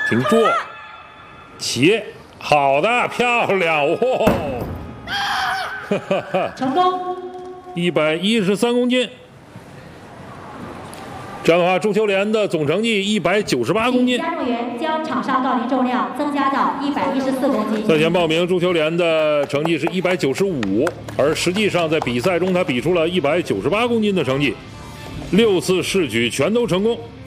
请坐，起，好的，漂亮哦， 成功。 113公斤。这样的话，朱秋莲的总成绩198公斤。 加重员将场上杠铃重量增加到114公斤。 赛前报名，朱秋莲的成绩是195，而实际上在比赛中，她比出了198公斤的成绩，6次试举全都成功。